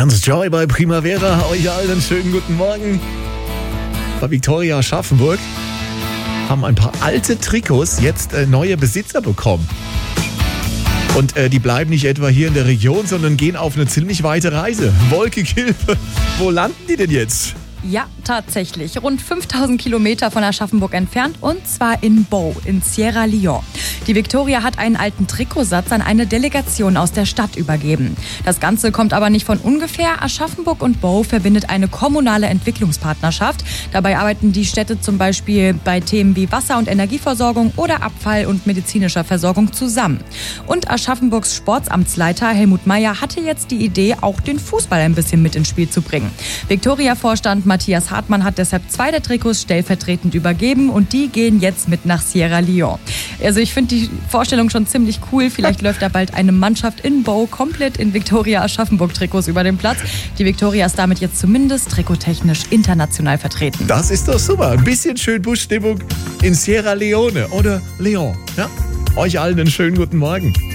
Ernst Joy bei Primavera. Euch allen einen schönen guten Morgen. Bei Viktoria Aschaffenburg haben ein paar alte Trikots jetzt neue Besitzer bekommen. Und die bleiben nicht etwa hier in der Region, sondern gehen auf eine ziemlich weite Reise. Wolke-Kilpe, wo landen die denn jetzt? Ja, tatsächlich. Rund 5000 Kilometer von Aschaffenburg entfernt und zwar in Bow, in Sierra Leone. Die Viktoria hat einen alten Trikotsatz an eine Delegation aus der Stadt übergeben. Das Ganze kommt aber nicht von ungefähr. Aschaffenburg und Bow verbindet eine kommunale Entwicklungspartnerschaft. Dabei arbeiten die Städte zum Beispiel bei Themen wie Wasser- und Energieversorgung oder Abfall- und medizinischer Versorgung zusammen. Und Aschaffenburgs Sportsamtsleiter Helmut Meyer hatte jetzt die Idee, auch den Fußball ein bisschen mit ins Spiel zu bringen. Viktoria-Vorstand Matthias Hartmann hat deshalb 2 der Trikots stellvertretend übergeben und die gehen jetzt mit nach Sierra Leone. Also ich finde die Vorstellung schon ziemlich cool. Vielleicht läuft da bald eine Mannschaft in Bow komplett in Viktoria Aschaffenburg-Trikots über den Platz. Die Viktoria ist damit jetzt zumindest trikottechnisch international vertreten. Das ist doch super. Ein bisschen schön Buschstimmung in Sierra Leone oder Leon. Ja? Euch allen einen schönen guten Morgen.